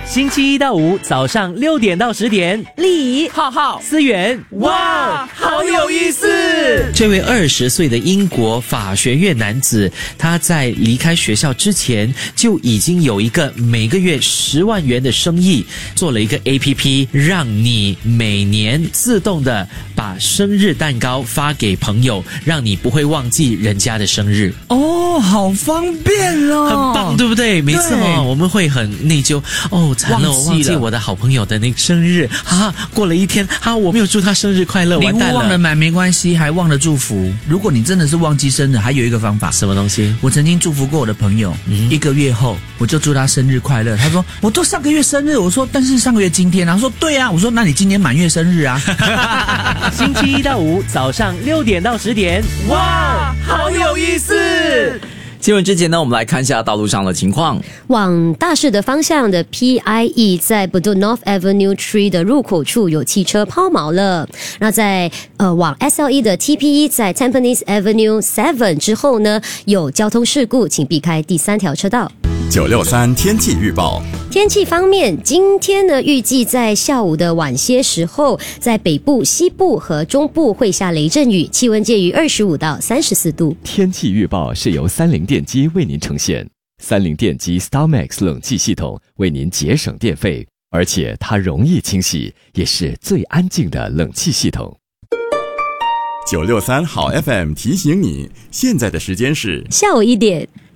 星期一到五早上6点到10点， 丽怡、 浩浩、 思源， 哇，好有意思！ 这位20岁的英国法学院男子，他在离开学校之前就已经有一个每个月10万元的生意，做了一个 APP， 让你每年自动的把生日蛋糕发给朋友，让你不会忘记人家的生日。 哦，好方便哦， 很棒，对不对？每次我们会很内疚，惨了，我忘记我的好朋友的那个生日过了一天我没有祝他生日快乐， 礼物完蛋了。 忘了买没关系，还忘了祝福。如果你真的是忘记生日，还有一个方法。 什么东西？ 我曾经祝福过我的朋友，1个月后我就祝他生日快乐。他说我都上个月生日，我说但是上个月今天他说对啊，我说那你今年满月生日啊。 星期一到五早上6点到10点， 哇，好有意思！ 新闻之前呢，我们来看一下道路上的情况。 往大市的方向的 PIE 在 Bedok North Avenue 3的入口处有汽车抛锚了。那在往 SLE 的 TPE 在 Tampines Avenue 7之后呢，有交通事故，请避开第3条车道。 963天气预报。 天气方面，今天呢预计在下午的晚些时候，在北部、西部和中部会下雷阵雨，气温介于25到34度。 天气预报是由30电机为您呈现。30电机 StarMax 冷气系统为您节省电费，而且它容易清洗，也是最安静的冷气系统。 963好 FM 提醒你，现在的时间是下午1点。